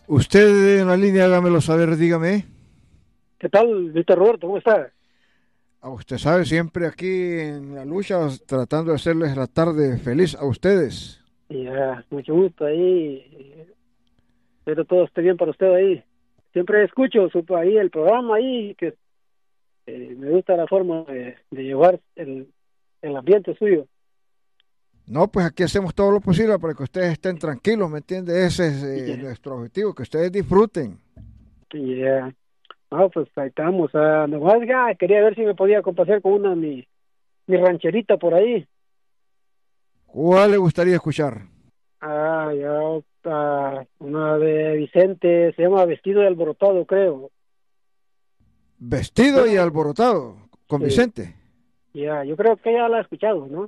Usted en la línea, hágamelo saber, dígame. ¿Qué tal, Víctor Roberto? ¿Cómo está? A usted sabe, siempre aquí en la lucha, tratando de hacerles la tarde feliz a ustedes. Ya, mucho gusto ahí. Espero todo esté bien para usted ahí. Siempre escucho ahí el programa ahí, que me gusta la forma de llevar el ambiente suyo. No, pues aquí hacemos todo lo posible para que ustedes estén tranquilos, ¿me entiende? Ese es Ya, nuestro objetivo, que ustedes disfruten. ya. Ah, pues ahí estamos. Nomás ya quería ver si me podía complacer con mi rancherita por ahí. ¿Cuál le gustaría escuchar? Ya, una de Vicente, se llama Vestido de Alborotado, creo. Vestido y Bueno, alborotado, con sí, Vicente. ya, yo creo que ya la he escuchado, ¿no?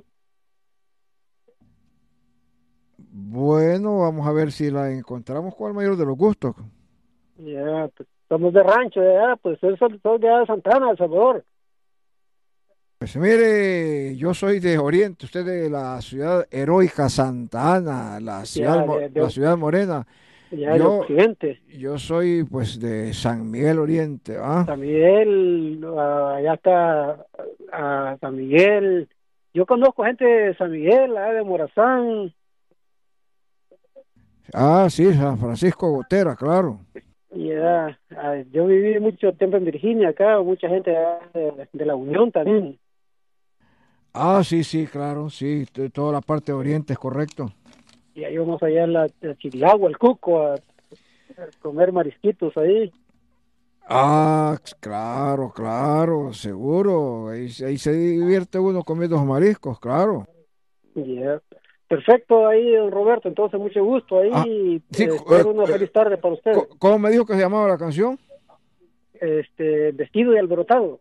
Bueno, vamos a ver si la encontramos con el mayor de los gustos. Ya, pues somos de rancho, ya, pues soy de allá de Santana, El Salvador. Pues mire, yo soy de Oriente, usted de la ciudad heroica Santa Ana, Ya, la ciudad morena. ya de Yo, Occidente. yo soy pues de San Miguel Oriente, ¿ah? San Miguel, allá está San Miguel. Yo conozco gente de San Miguel, allá de Morazán. Ah, sí, San Francisco Gotera, claro. Ya, yo viví mucho tiempo en Virginia, acá, mucha gente allá de la Unión también. Ah, sí, sí, claro, sí, toda la parte de Oriente es correcto. Y ahí vamos allá a Chilagua, el Cuco, a comer marisquitos ahí. Ah, claro, claro, seguro. Ahí se divierte uno comiendo mariscos, claro. Ya. Perfecto ahí, don Roberto. Entonces, mucho gusto Ah, ahí. sí, Espero una feliz tarde para usted. ¿cómo me dijo que se llamaba la canción? Vestido y alborotado.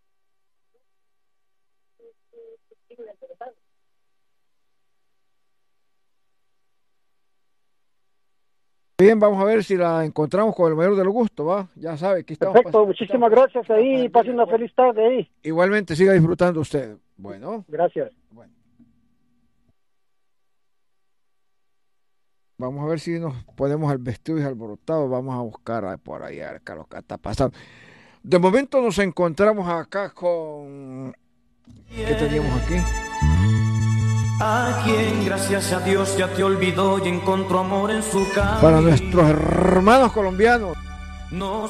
Bien, vamos a ver si la encontramos con el mayor de los gustos, ¿va? Ya sabe, Perfecto, aquí estamos muchísimas gracias para ahí. Pase servirle. una feliz tarde ahí. Igualmente, siga disfrutando usted. Bueno, Gracias. bueno, vamos a ver si nos ponemos al vestido y alborotado. Vamos a buscar por ahí a ver qué es lo que está pasando. De momento nos encontramos acá con... ¿Qué teníamos aquí? A quien gracias a Dios ya te olvidó y encontró amor en su Para nuestros camino. hermanos colombianos. No